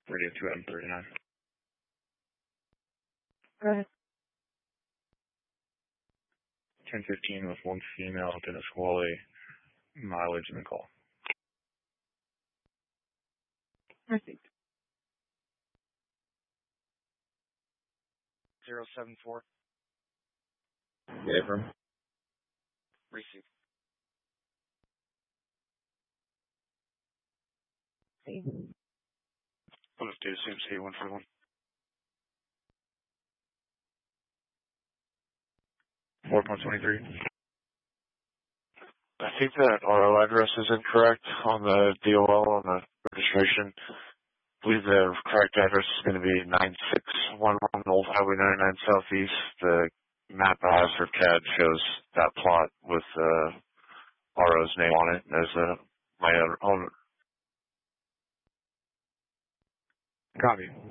Radio 2M39. Go ahead. 1015 with one female, Dennisqually, mileage in the call. Received. 074. Abram. Received. See. 152 CMC 141. 4.23. I think that RO address is incorrect on the DOL on the registration. I believe the correct address is going to be 9611 Old Highway 99 Southeast. The map I have for CAD shows that plot with RO's name on it as my own. Copy.